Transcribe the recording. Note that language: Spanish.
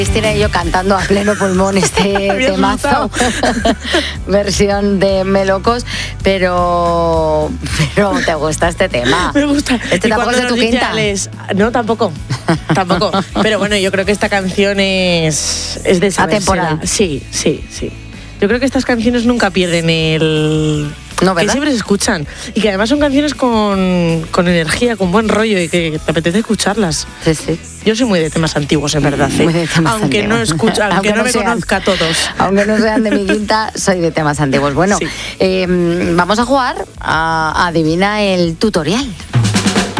Cristina y yo cantando a pleno pulmón este temazo, versión de Melocos, pero ¿te gusta este tema? Me gusta. Este tampoco es de tu quinta. No, tampoco. Pero bueno, yo creo que esta canción es de saberse. Atemporal. Sí. Yo creo que estas canciones nunca pierden el... No, ¿verdad? Que siempre se escuchan. Y que además son canciones con energía, con buen rollo y que te apetece escucharlas. Sí. Yo soy muy de temas antiguos, en verdad. Muy de temas aunque antiguos. No escucho, aunque no me conozca a todos. Aunque no sean de mi quinta, soy de temas antiguos. Bueno, sí. Vamos a jugar a Adivina el tutorial.